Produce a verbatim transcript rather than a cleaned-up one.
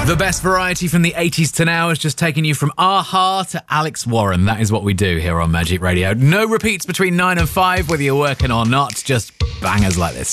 The best variety from the eighties to now has just taken you from a-ha to Alex Warren. That is what we do here on Magic Radio. No repeats between nine and five, whether you're working or not, just bangers like this.